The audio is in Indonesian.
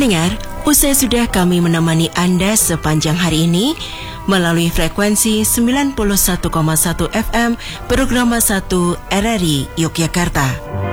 Pendengar, usai sudah kami menemani Anda sepanjang hari ini melalui frekuensi 91,1 FM Programa 1 RRI Yogyakarta.